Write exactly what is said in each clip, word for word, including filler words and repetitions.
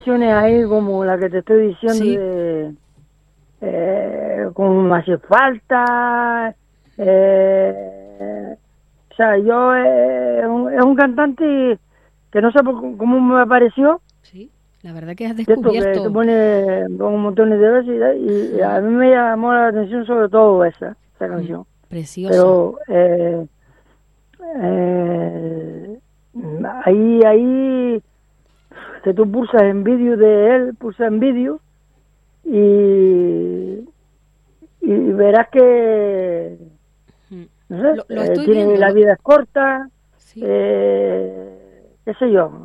canciones ahí como la que te estoy diciendo Sí. de eh, como me hace falta, eh, o sea, yo eh, es un, es un cantante que no sé por, cómo me apareció, Sí, la verdad que has de esto que se descubierto. pone un montón de veces y, y a Ajá. mí me llamó la atención sobre todo esa, esa Mm, canción. preciosa. Pero eh, eh, ahí, ahí, que tú pulsas en vídeo de él, pulsas en vídeo y, y verás que, Mm. no sé, Lo, lo eh, estoy tiene viendo. la Lo, vida es corta, sí, eh, qué sé yo.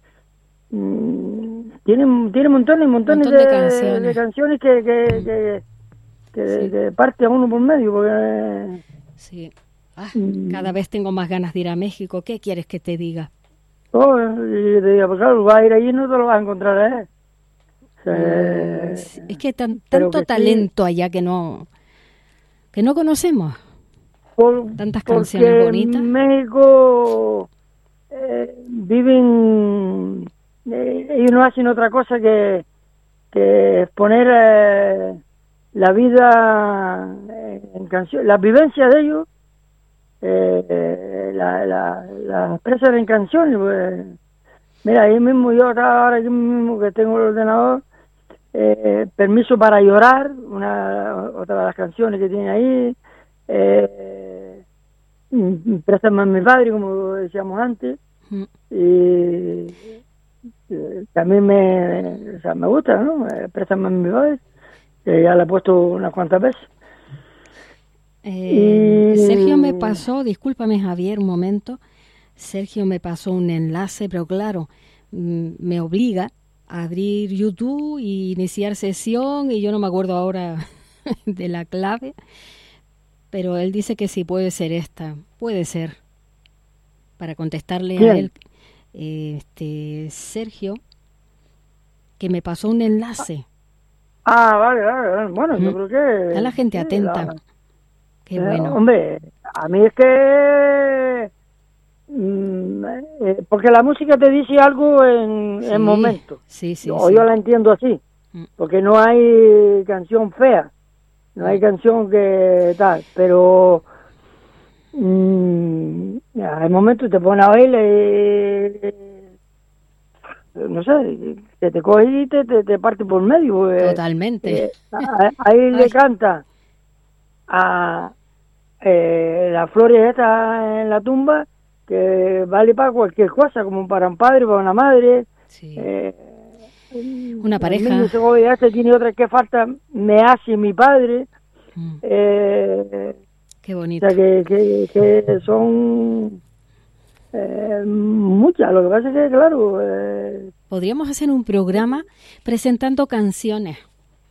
Mm, tiene, tiene montones y montones montón de de, de canciones. canciones que, que, Mm, que, que, sí, que parte a uno por medio, porque sí. Ah, cada mm, vez tengo más ganas de ir a México. ¿Qué quieres que te diga? oh, y te digo, pues claro, vas a ir allí y no te lo vas a encontrar, ¿eh? Mm, sí, es Eh, que tan, pero tanto que sí, talento allá que no, que no conocemos. por, Tantas canciones porque bonitas. en México eh, viven, eh, ellos no hacen otra cosa que, que exponer eh, la vida eh, en canción, las vivencias de ellos, eh, eh, la, la, la expresan en canciones. Pues. Mira, ahí mismo yo estaba ahora aquí mismo que tengo el ordenador, eh, Permiso para llorar, una otra de las canciones que tiene ahí, eh, Préstame a mi padre, como decíamos antes, Mm. y eh, también me, o sea, me gusta, ¿no? Eh, Préstame a mi padre, que ya la he puesto unas cuantas veces. Eh, Sergio me Y pasó, discúlpame Javier, un momento. Sergio me pasó un enlace, pero claro, mm, me obliga a abrir YouTube y iniciar sesión y yo no me acuerdo ahora de la clave, pero él dice que sí puede ser esta, puede ser, para contestarle a ¿quién? él, eh, este Sergio, que me pasó un enlace. Ah, vale, vale, vale. Bueno, yo Ujú. creo Está que la gente sí, atenta, la, qué eh, bueno. hombre, a mí es que mm, eh, porque la música te dice algo en, en Sí, momentos, sí, sí, o yo sí. la entiendo así, Mm, porque no hay canción fea, no hay mm. canción que tal, pero mm, hay momentos que te ponen a oír, eh, no sé, que te coge y te, te, te parte por medio. Eh, Totalmente. eh, a- ahí le Ay, canta a eh, las flores estas en la tumba, que vale para cualquier cosa, como para un padre, para una madre. sí. Eh, Una el niño pareja. Segovia este tiene otra que falta, me hace mi padre. Mm, Eh, qué o sea, bonito. que, que, que son eh, muchas. Lo que pasa es que, claro, eh, Podríamos hacer un programa presentando canciones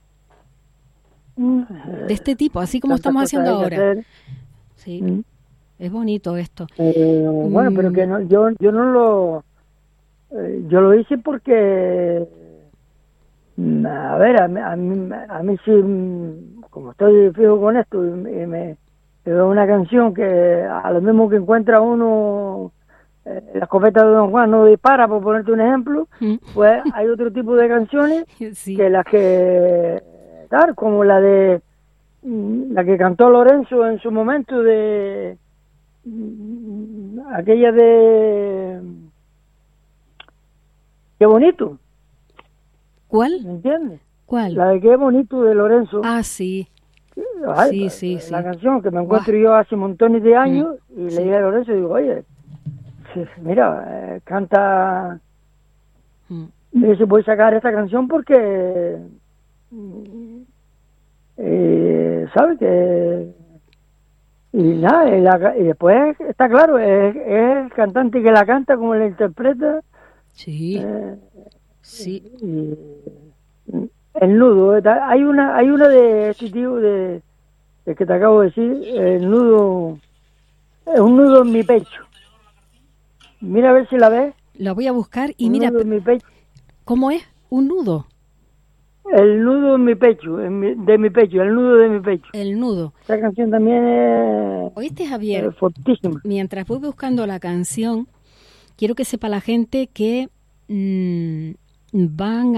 de este tipo, así como tantas estamos cosas haciendo hay que ahora. hacer. Sí, Mm. es bonito esto. Eh, bueno, pero Mm, que no, yo, yo no lo, eh, yo lo hice porque mm, a ver, a mí, a mí, a mí sí, mm, como estoy fijo con esto, y me, y me- veo una canción que a lo mismo que encuentra uno, eh, la escopeta de Don Juan no dispara, por ponerte un ejemplo, mm, pues hay otro tipo de canciones sí. que las que, tal, como la de, mm, la que cantó Lorenzo en su momento de, mm, aquella de, qué bonito, ¿Cuál? ¿me entiendes? ¿Cuál? La de qué bonito de Lorenzo. Ah, sí, Ay, sí, sí, la sí. canción que me Guau. encuentro yo hace montones de Mm, años y le sí. dije a Lorenzo y digo, oye, sí, mira, eh, canta, Mm. me dice, voy a sacar esta canción porque, mm, eh, ¿sabes? Que, y nada, y, la- y después está claro, es, es el cantante que la canta como la interpreta, Sí, eh, sí. y el nudo, eh, hay una, hay una de este tío de, de que te acabo de decir, el nudo, es un nudo en mi pecho. Mira a ver si la ves. La voy a buscar y Un mira, nudo p- en mi pecho. ¿cómo es? Un nudo, El nudo en mi pecho, en mi- de mi pecho, el nudo de mi pecho. el nudo. Esa canción también es, ¿Oíste, Javier? es fortísima. Mientras voy buscando la canción, quiero que sepa la gente que mm, van